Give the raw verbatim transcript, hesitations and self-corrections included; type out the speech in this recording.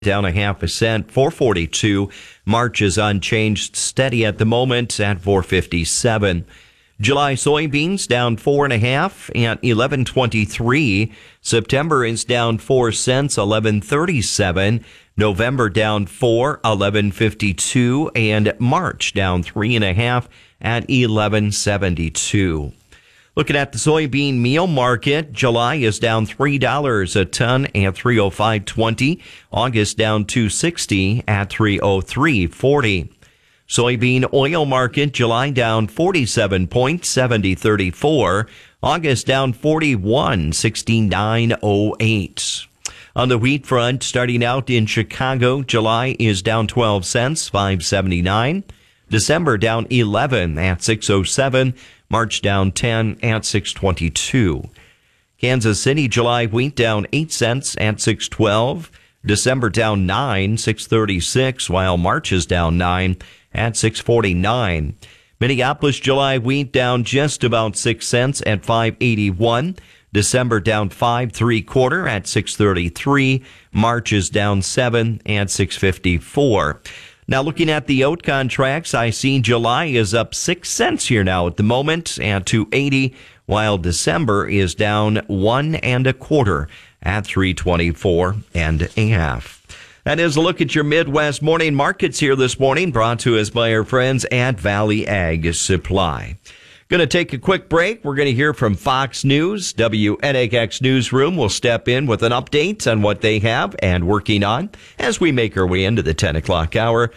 down a half a cent, four forty-two. March is unchanged, steady at the moment at four fifty-seven. July soybeans down four and a half at eleven twenty-three. September is down four cents, eleven thirty-seven. November down four, eleven fifty-two, and March down three and a half at eleven seventy-two. Looking at the soybean meal market, July is down three dollars a ton at three oh five twenty. August down two sixty at three oh three forty. Soybean oil market, July down forty-seven point seven oh three four. August down forty-one sixty-nine oh eight. On the wheat front, starting out in Chicago, July is down twelve cents, five seventy-nine. December down eleven at six oh seven. March down ten at six twenty-two. Kansas City, July wheat down eight cents at six twelve. December down nine, six thirty-six, while March is down nine at six forty-nine. Minneapolis, July wheat down just about six cents at five eighty-one. December down five three quarter at six thirty-three. March is down seven at six fifty-four. Now, looking at the oat contracts, I see July is up six cents here now at the moment at two eighty, while December is down one and a quarter at three twenty-four and a half. That is a look at your Midwest morning markets here this morning, brought to us by our friends at Valley Ag Supply. Going to take a quick break. We're going to hear from Fox News. W N A X Newsroom will step in with an update on what they have and working on as we make our way into the ten o'clock hour.